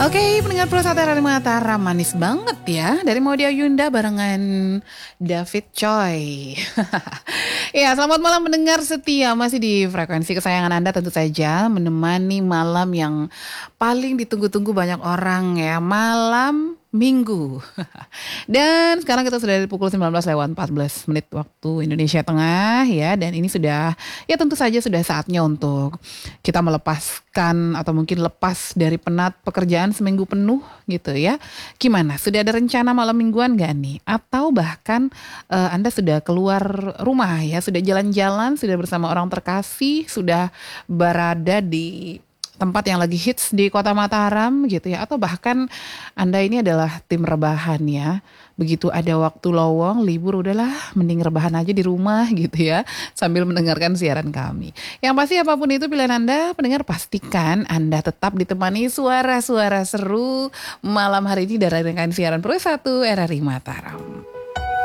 Oke, pendengar Pro Satera Mataram, manis banget ya. Dari Maudia Yunda barengan David Choi. Ya, selamat malam pendengar setia. Masih di frekuensi kesayangan Anda tentu saja. Menemani malam yang paling ditunggu-tunggu banyak orang ya. Malam Minggu. Dan sekarang kita sudah di pukul 19:14 waktu Indonesia Tengah ya. Dan ini sudah, ya tentu saja sudah saatnya untuk kita melepaskan atau mungkin lepas dari penat pekerjaan seminggu penuh gitu ya. Gimana? Sudah ada rencana malam mingguan gak nih? Atau bahkan Anda sudah keluar rumah ya, sudah jalan-jalan, sudah bersama orang terkasih, sudah berada di tempat yang lagi hits di Kota Mataram gitu ya, atau bahkan Anda ini adalah tim rebahan ya. Begitu ada waktu lowong, libur, udahlah mending rebahan aja di rumah gitu ya, sambil mendengarkan siaran kami. Yang pasti apapun itu pilihan Anda, pendengar, pastikan Anda tetap ditemani suara-suara seru malam hari ini dari rekan siaran Pro 1 RRI Mataram.